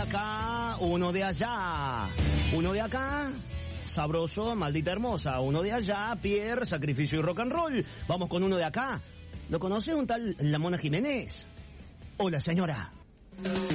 acá, uno de allá. Uno de acá, sabroso, maldita hermosa. Uno de allá, Pierre, sacrificio y rock and roll. Vamos con uno de acá. ¿Lo conoce un tal La Mona Jiménez? Hola, señora.